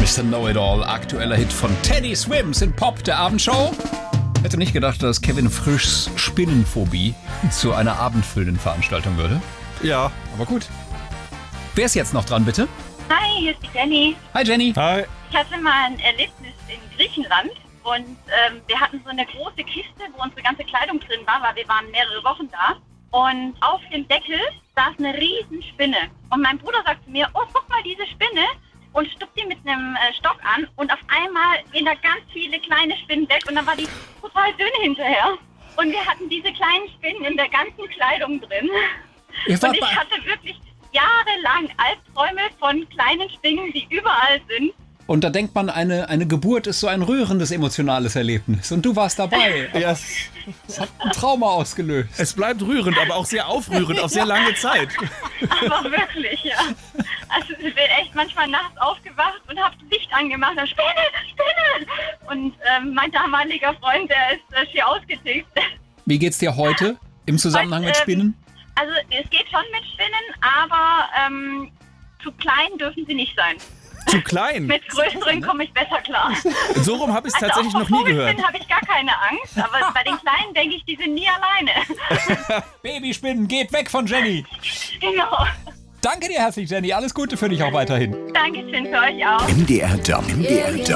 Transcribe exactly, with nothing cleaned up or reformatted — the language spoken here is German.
Mister Know-It-All, aktueller Hit von Teddy Swims in Pop, der Abendshow. Hätte nicht gedacht, dass Kevin Frischs Spinnenphobie zu einer abendfüllenden Veranstaltung würde. Ja. Aber gut. Wer ist jetzt noch dran, bitte? Hi, hier ist die Jenny. Hi, Jenny. Hi. Ich hatte mal ein Erlebnis in Griechenland und ähm, wir hatten so eine große Kiste, wo unsere ganze Kleidung drin war, weil wir waren mehrere Wochen da. Und auf dem Deckel saß eine riesen Spinne. Und mein Bruder sagt zu mir, oh, guck mal diese Spinne. Und stuppt die mit einem äh, Stock an und auf einmal gehen da ganz viele kleine Spinnen weg und dann war die total dünn hinterher. Und wir hatten diese kleinen Spinnen in der ganzen Kleidung drin. Und ich hatte wirklich jahrelang Albträume von kleinen Spinnen, die überall sind. Und da denkt man, eine, eine Geburt ist so ein rührendes emotionales Erlebnis. Und du warst dabei. Ja. Das hat ein Trauma ausgelöst. Es bleibt rührend, aber auch sehr aufrührend auf sehr lange Zeit. Aber wirklich, ja. Also ich bin echt manchmal nachts aufgewacht und habe Licht angemacht und Spinne, Spinne. Und ähm, mein damaliger Freund, der ist äh, schier ausgetickt. Wie geht's dir heute im Zusammenhang Und, mit ähm, Spinnen? Also es geht schon mit Spinnen, aber ähm, zu klein dürfen sie nicht sein. Zu klein. Mit größeren komme ich besser klar. So rum habe ich es Also tatsächlich auch noch vor nie gehört. Vogelspinnen habe ich gar keine Angst, aber bei den Kleinen denke ich, die sind nie alleine. Babyspinnen, geht weg von Jenny. Genau. Danke dir herzlich, Jenny. Alles Gute für dich auch weiterhin. Dankeschön für euch auch. M D R Job. M D R Job.